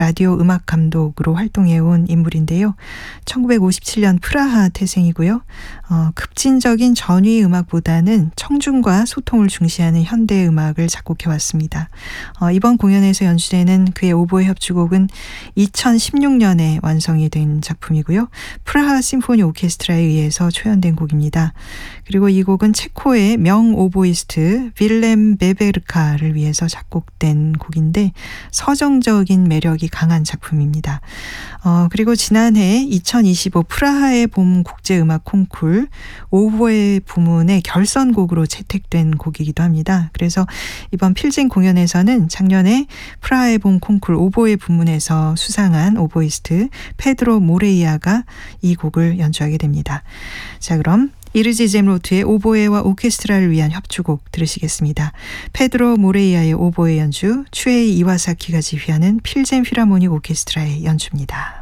라디오 음악 감독으로 활동해온 인물인데요. 1957년 프라하 태생이고요. 급진적인 전위 음악보다는 청중과 소통을 중시하는 현대 음악을 작곡해왔습니다. 이번 공연에서 연주되는 그의 오보에 협주곡은 2016년에 완성이 된 작품이고요. 프라하 심포니 오케스트라에 의해서 초연된 곡입니다. 그리고 이 곡은 체코의 명 오보이스트 빌렘 베베르카를 위해서 작곡된 곡인데 서정적인 매력이 강한 작품입니다. 그리고 지난해 2025 프라하의 봄 국제음악 콩쿨 오보에 부문의 결선곡으로 채택된 곡이기도 합니다. 그래서 이번 필진 공연에서는 작년에 프라하의 봄 콩쿨 오보에 부문에서 수상한 오보이스트 페드로 모레이아가 이 곡을 연주하게 됩니다. 자, 그럼 이르지 잼로트의 오보에와 오케스트라를 위한 협주곡 들으시겠습니다. 페드로 모레이아의 오보에 연주, 추에이 이와사키가 지휘하는 필젠 필하모닉 오케스트라의 연주입니다.